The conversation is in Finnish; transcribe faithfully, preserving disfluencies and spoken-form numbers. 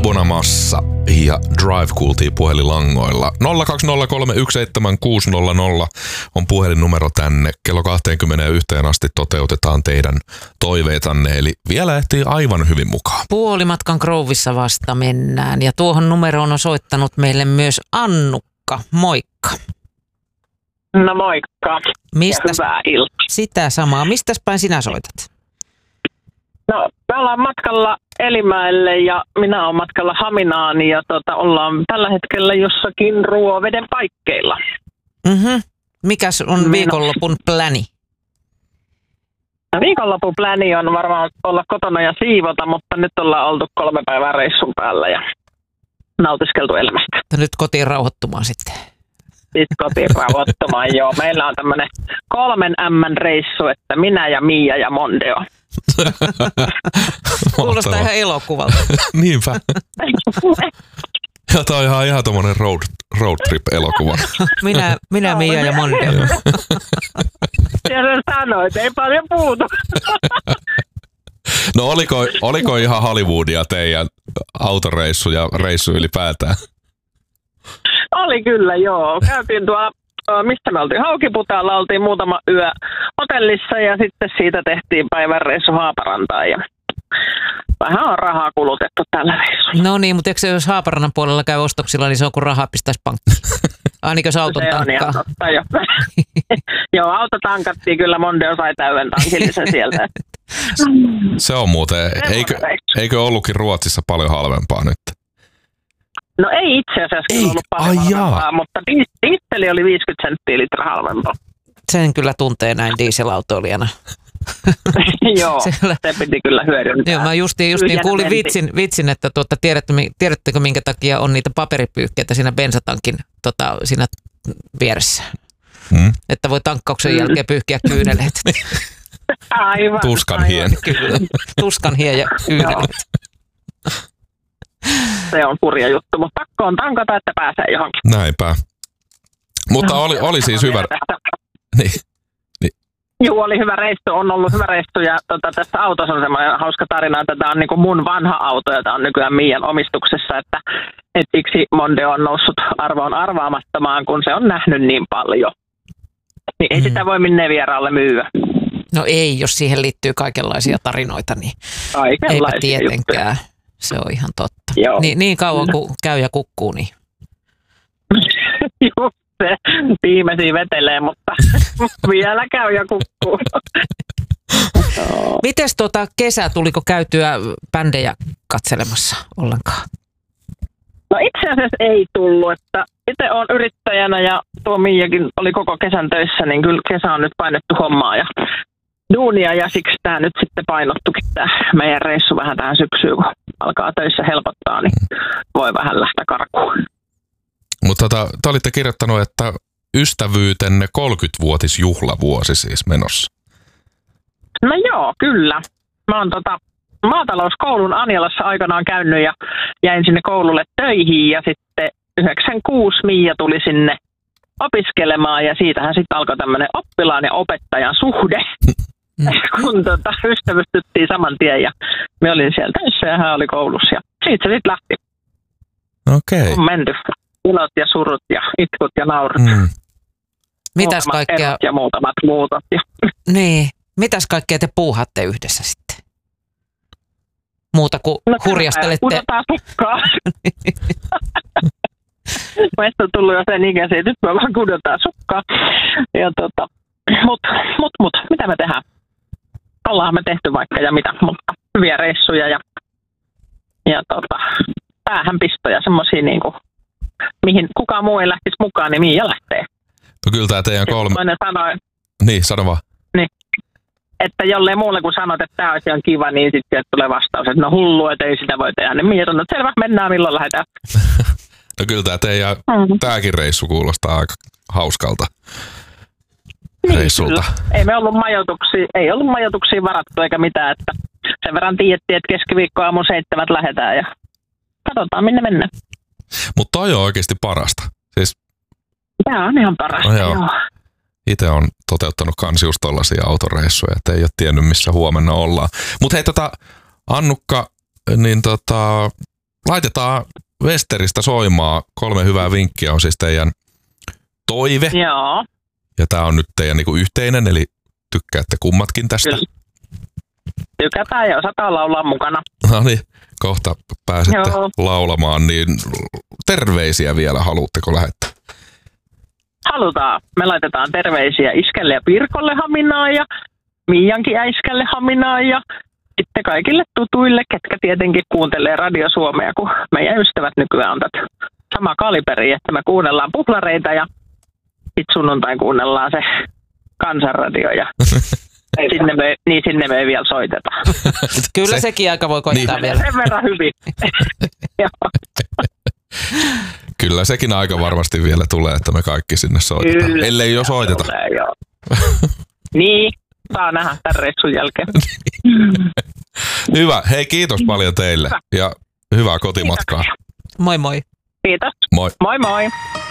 Bonamassa ja Drive kuultiin puhelinlangoilla. nolla kaksi nolla kolme yksi seitsemän kuusi nolla nolla on puhelinnumero tänne. Kello kaksikymmentäyksi asti toteutetaan teidän toiveitanne, eli vielä ehtii aivan hyvin mukaan. Puolimatkan Grovissa vasta mennään ja tuohon numeroon on soittanut meille myös Annukka. Moikka. No moikka. Mistäs, ja hyvää iltaa. Sitä samaa. Mistäs päin sinä soitat? No, me ollaan matkalla Elimäelle ja minä olen matkalla Haminaan ja tota, ollaan tällä hetkellä jossakin Ruoveden paikkeilla. Mm-hmm. Mikäs on viikonlopun pläni? No, viikonlopun pläni on varmaan olla kotona ja siivota, mutta nyt ollaan oltu kolme päivää reissun päällä ja nautiskeltu elämästä. Nyt kotiin rauhoittumaan sitten. Sitten kotiin rauhoittumaan, joo. Meillä on tämmöinen kolmen ämmän reissu, että minä ja Mia ja Mondeo. Kuulostaa ihan elokuvalta. Niinpä. Ja tää on ihan, ihan tommonen road, road trip elokuva. Minä, minä Mia ja Mondeo. Ja sen sanoit, ei paljon puutu. No oliko, oliko ihan Hollywoodia teidän autoreissu ja reissu ylipäätään? Oli kyllä, joo. Käytiin tuolla, mistä me oltiin? Haukiputaalla oltiin muutama yö hotellissa ja sitten siitä tehtiin päivän reissu Haaparantaan. Ja vähän on rahaa kulutettu tällä reissulla. No niin, mutta eikö se, jos Haaparannan puolella käy ostoksilla, niin se on kuin rahaa pistäisi pankkiin? Ainakin jos auton tankkaa. Se on totta, jo. Joo, auto tankattiin kyllä, Mondeo sai täyden tankillisen sieltä. Se on muuten, eikö, eikö ollutkin Ruotsissa paljon halvempaa nyt? No ei itse asiassa ei, ollut paljon halvempaa, mutta dieseli oli viisikymmentä senttiä litra halvempaa. Sen kyllä tuntee näin dieselautoilijana. Joo, Siellä. Se piti kyllä hyödyntää. Joo, mä justiin, justiin kuulin vitsin, vitsin, että tuota, tiedätte, tiedättekö minkä takia on niitä paperipyyhkeitä siinä bensatankin tota, siinä vieressä. Hmm. Että voi tankkauksen hmm. jälkeen pyyhkiä kyyneleet. Aivan. Tuskan hien. Kyllä, tuskan hien ja kyyneleet. Se on kurja juttu, mutta pakko on tankata, että pääsee johonkin. Näinpä. Mutta oli, oli siis hyvä. Niin. Niin. Joo, oli hyvä reissu, on ollut hyvä reissu ja tota, tässä autossa on semmoinen hauska tarina, että tämä on niin kuin mun vanha auto ja tämä on nykyään Mian omistuksessa, että et siksi Mondeo on noussut arvoon arvaamattomaan, kun se on nähnyt niin paljon. Niin ei mm. sitä voi minne vieraalle myyä. No ei, jos siihen liittyy kaikenlaisia tarinoita, niin eipä tietenkään. Juttuja. Se on ihan totta. Ni, niin kauan kuin käy ja kukkuu, niin. Just se. Viimeisiä vetelee, mutta vielä käy ja kukkuu. Mites tota kesä, tuliko käytyä bändejä katselemassa ollenkaan? No itse asiassa ei tullut, että itse olen yrittäjänä ja tuo Miakin oli koko kesän töissä, niin kyllä kesä on nyt painettu hommaa ja duunia ja siksi tämä nyt sitten painottukin tämä meidän reissu vähän tähän syksyyn, kun alkaa töissä helpottaa, niin voi vähän lähteä karkuun. Mutta tota, te olitte kirjoittanut, että ystävyytenne kolmekymmentävuotisjuhlavuosi siis menossa. No joo, kyllä. Mä oon tota maatalouskoulun Anjalassa aikanaan käynyt ja jäin sinne koululle töihin ja sitten yhdeksänkymmentäkuusi Mia tuli sinne opiskelemaan ja siitähän sitten alkoi tämmöinen oppilaan ja opettajan suhde, mm. kun tota, ystävystyttiin saman tien ja me olin siellä töissä ja hän oli koulussa ja siitä se sitten lähti. Okei. Okay. On menty ilot ja surut ja itkut ja naurut. Mm. Mitäs kaikkea? Ja muutamat muutot. Ja. Niin. Mitäs kaikkea te puuhaatte yhdessä sitten? Muuta kuin no, hurjastelette. Pudotaan sukkaa. Meistä on tullut jo sen ikäisiä, nyt me vaan kudotaan sukkaa. Ja tota, mut, mut, mut, mitä me tehdään? Ollaan me tehty vaikka ja mitä, mutta hyviä reissuja ja, ja tota, päähänpistoja, semmosia niinku, mihin kukaan muu ei lähtisi mukaan, niin Mia lähtee. No kyllä tää teidän kolme. Toinen sanoi. Niin, sano vaan. Niin. Että jollei muulle kun sanot, että tämä olisi ihan kiva, niin sitten tulee vastaus, että no hullu, että ei sitä voi tehdä. Niin Mia sanoo, että selvä, mennään milloin lähdetään. No kyllä tämä teidän, mm. tämäkin reissu kuulostaa aika hauskalta niin, reissulta. Kyllä. Ei me ollut majoituksia, ei ollut majoituksia varattu eikä mitään, että sen verran tiedettiin, että keskiviikko aamun seitsemät lähdetään ja katsotaan minne mennään. Mutta toi on oikeasti parasta. Siis, tämä on ihan parasta, no joo. joo. Itse on toteuttanut kans just tollaisia autoreissuja, että ei ole tiennyt missä huomenna ollaan. Mutta hei tota, Annukka, niin tota, laitetaan Westeristä soimaan. Kolme hyvää vinkkiä on siis teidän toive. Joo. Ja tää on nyt teidän niinku yhteinen, eli tykkäätte kummatkin tästä. Kyllä. Tykätään ja osataan laulaa mukana. No niin, kohta pääsette Joo. laulamaan, niin terveisiä vielä haluatteko lähettää? Halutaan. Me laitetaan terveisiä Iskelle ja Pirkolle Haminaan ja Miiankin äiskälle Haminaan ja sitten kaikille tutuille, ketkä tietenkin kuuntelee Radio Suomea, kun meidän ystävät nykyään on tätä sama kaliberi, että me kuunnellaan puhlareita ja sitten sunnuntain kuunnellaan se Kansanradio ja sinne me, niin sinne me ei vielä soiteta. Kyllä se, sekin aika voi koittaa niin. vielä. Sen verran hyvin. Kyllä sekin aika varmasti vielä tulee, että me kaikki sinne soitetaan. Kyllä, ellei jo soiteta. Tulee, joo. Niin, saa nähdä tämän reissun jälkeen. Hyvä. Hei, kiitos paljon teille Hyvä. ja hyvää kotimatkaa. Kiitoksia. Moi moi. Kiitos. Moi. Moi moi.